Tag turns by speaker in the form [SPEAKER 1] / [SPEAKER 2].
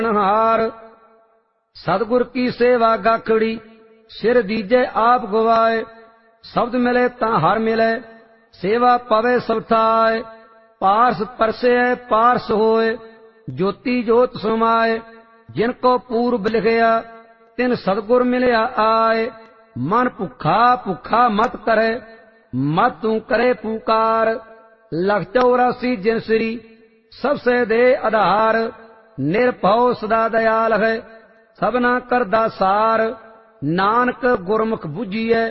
[SPEAKER 1] हार। सतगुर की सेवा गाखड़ी, सिर दीजे आप गवाए। शब्द मिले तां हर मिले, सेवा पवे सब थाए। पारस परसे पारस होए, ज्योति जोत समाए। जिनको पूर्व लिखया, तिन सतगुर मिलया आए। मन भुखा भुखा मत करे, मत तू करे पुकार। लख 84 जिनसरी, सबसे दे आधार। निरभव सदा दयाल है, सबना करदा सार। नानक गुरमुख बुझिए,